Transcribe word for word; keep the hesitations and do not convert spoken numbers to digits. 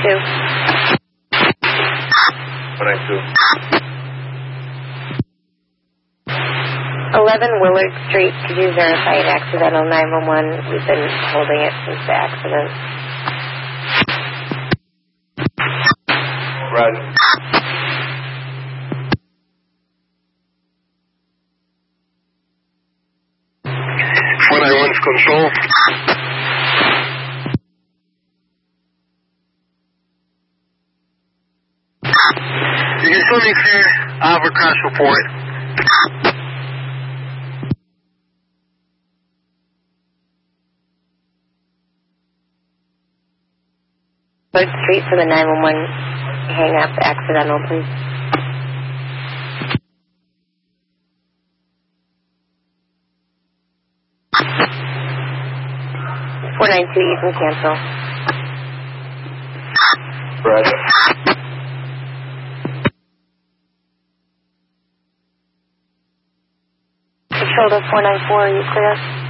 two. four nine two. eleven Willard Street, could you verify an accidental nine one one? We've been holding it since the accident. Roger. four nine one's control. You can still need clear. I have a crash report. Willard Street for the nine one one hang up accidental, please. four nine two, you can cancel. Roger. Control to four nine four, are you clear?